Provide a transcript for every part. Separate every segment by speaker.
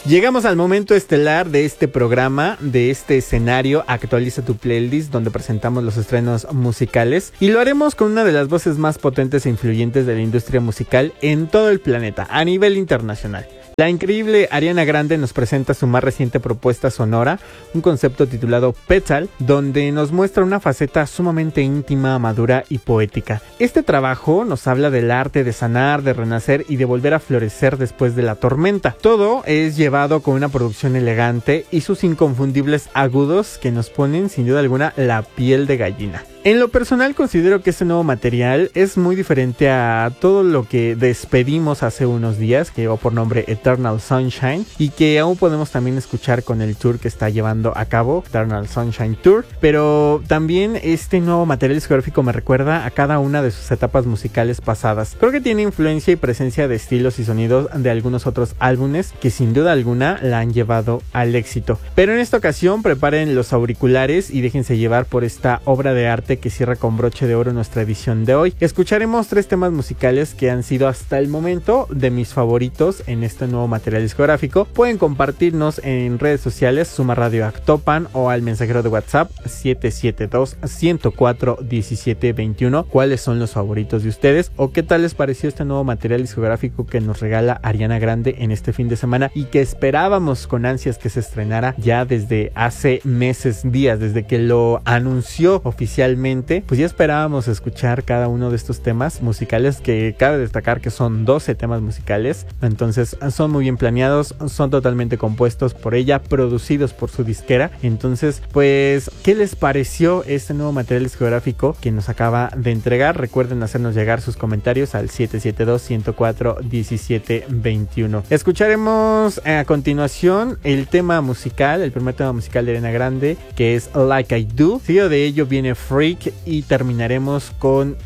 Speaker 1: Llegamos al momento estelar de este programa, de este escenario Actualiza tu Playlist, donde presentamos los estrenos musicales, y lo haremos con una de las voces más potentes e influyentes de la industria musical en todo el planeta, a nivel internacional. La increíble Ariana Grande nos presenta su más reciente propuesta sonora, un concepto titulado Petal, donde nos muestra una faceta sumamente íntima, madura y poética. Este trabajo nos habla del arte de sanar, de renacer y de volver a florecer después de la tormenta. Todo es llevado con una producción elegante y sus inconfundibles agudos que nos ponen sin duda alguna la piel de gallina. En lo personal considero que este nuevo material es muy diferente a todo lo que despedimos hace unos días, que llevó por nombre Eternal Sunshine, y que aún podemos también escuchar con el tour que está llevando a cabo, Eternal Sunshine Tour. Pero también este nuevo material discográfico me recuerda a cada una de sus etapas musicales pasadas. Creo que tiene influencia y presencia de estilos y sonidos de algunos otros álbumes que sin duda alguna la han llevado al éxito. Pero en esta ocasión preparen los auriculares y déjense llevar por esta obra de arte que cierra con broche de oro nuestra edición de hoy. Escucharemos 3 temas musicales que han sido hasta el momento de mis favoritos en este nuevo material discográfico. Pueden compartirnos en redes sociales, Suma Radio Actopan, o al mensajero de WhatsApp 772-104-1721 cuáles son los favoritos de ustedes o qué tal les pareció este nuevo material discográfico que nos regala Ariana Grande en este fin de semana y que esperábamos con ansias que se estrenara ya desde hace meses, días, desde que lo anunció oficialmente. Pues ya esperábamos escuchar cada uno de estos temas musicales, que cabe destacar que son 12 temas musicales, entonces son muy bien planeados, son totalmente compuestos por ella, producidos por su disquera. Entonces, pues, ¿qué les pareció este nuevo material discográfico que nos acaba de entregar? Recuerden hacernos llegar sus comentarios al 772-104-1721. Escucharemos a continuación el tema musical, el primer tema musical de Ariana Grande, que es Like I Do. Seguido de ello viene Freak, y terminaremos con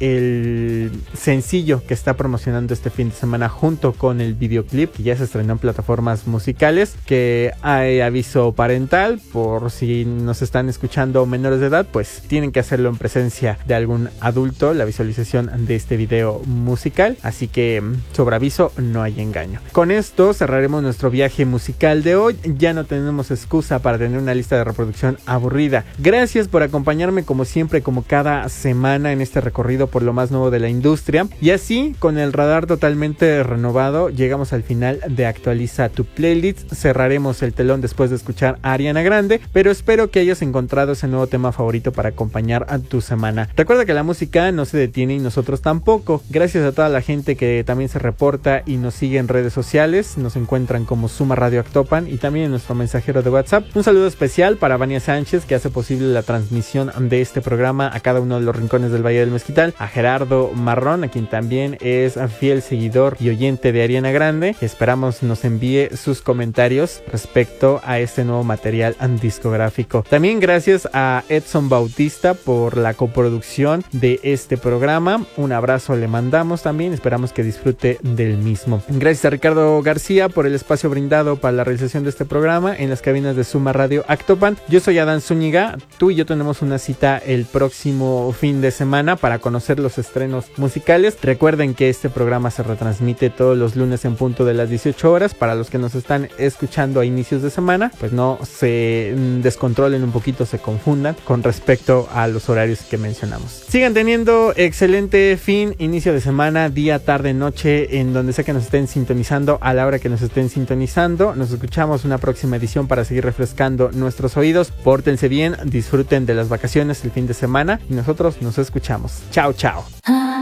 Speaker 1: el sencillo que está promocionando este fin de semana junto con el videoclip que ya se estrenó en plataformas musicales, que hay aviso parental por si nos están escuchando menores de edad, pues tienen que hacerlo en presencia de algún adulto, la visualización de este video musical, así que sobre aviso no hay engaño. Con esto cerraremos nuestro viaje musical de hoy. Ya no tenemos excusa para tener una lista de reproducción aburrida. Gracias por acompañarme como siempre, como cada semana en este recorrido por lo más nuevo de la industria. Y así, con el radar totalmente renovado, llegamos al final de Actualiza tu Playlist. Cerraremos el telón después de escuchar a Ariana Grande, pero espero que hayas encontrado ese nuevo tema favorito para acompañar a tu semana. Recuerda que la música no se detiene y nosotros tampoco. Gracias a toda la gente que también se reporta y nos sigue en redes sociales. Nos encuentran como Suma Radio Actopan y también en nuestro mensajero de WhatsApp. Un saludo especial para Vania Sánchez, que hace posible la transmisión de este programa a cada uno de los rincones del Valle del Mezquital, a Gerardo Marrón, a quien también es fiel seguidor y oyente de Ariana Grande. Esperamos nos envíe sus comentarios respecto a este nuevo material discográfico. También gracias a Edson Bautista por la coproducción de este programa. Un abrazo le mandamos también, esperamos que disfrute del mismo. Gracias a Ricardo García por el espacio brindado para la realización de este programa en las cabinas de Suma Radio Actopan. Yo soy Adán Zúñiga, tú y yo tenemos una cita el próximo fin de semana para conocer los estrenos musicales. Recuerden que este programa se retransmite todos los lunes en punto de las 18 horas. Para los que nos están escuchando a inicios de semana, pues no se descontrolen un poquito, se confundan con respecto a los horarios que mencionamos. Sigan teniendo excelente fin, inicio de semana, día, tarde, noche, en donde sea que nos estén sintonizando, a la hora que nos estén sintonizando. Nos escuchamos una próxima edición para seguir refrescando nuestros oídos. Pórtense bien, disfruten de las vacaciones el fin de semana y nosotros nos escuchamos. Chao, chao.